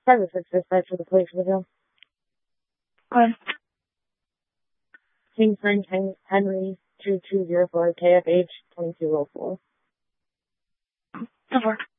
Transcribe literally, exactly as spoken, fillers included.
Private six dispatch for the police with him. Go ahead. Kingston Henry two two zero four K F H twenty two oh four. Go for it.